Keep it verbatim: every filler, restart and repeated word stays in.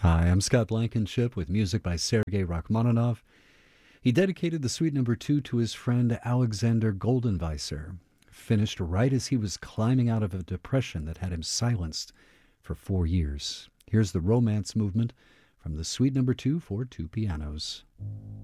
Hi, I'm Scott Blankenship with music by Sergei Rachmaninoff. He dedicated the Suite Number Two to his friend Alexander Goldenweiser, finished right as he was climbing out of a depression that had him silenced for four years. Here's the Romance movement from the Suite Number Two for two pianos.